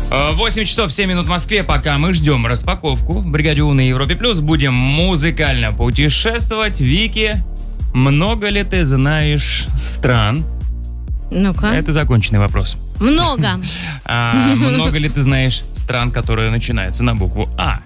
8 часов 7 минут в Москве. Пока мы ждем распаковку в «Бригаде У» на Европе Плюс, будем музыкально путешествовать. Вики, много ли ты знаешь стран? Ну-ка. Это законченный вопрос. Много. Много ли ты знаешь стран, которые начинаются на букву А?